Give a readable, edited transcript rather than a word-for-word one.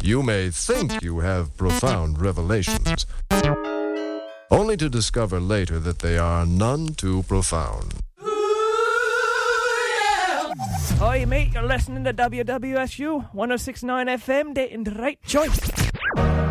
You may think you have profound revelations, only to discover later that they are none too profound. Hi mate, you're listening to WWSU 106.9 FM, dating the right choice.